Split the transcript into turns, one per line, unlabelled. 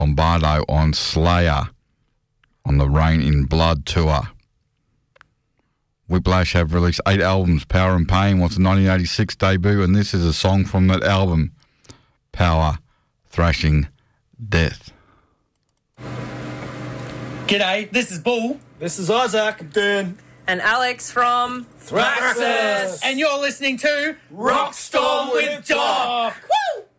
Lombardo on Slayer on the Rain in Blood tour. Whiplash have released 8 albums. Power and Pain was a 1986 debut, and this is a song from that album, Power, Thrashing Death.
G'day, this is Bull.
This is Isaac.
Dan.
And Alex from
Thraxis. And you're listening to Rockstorm with Doc.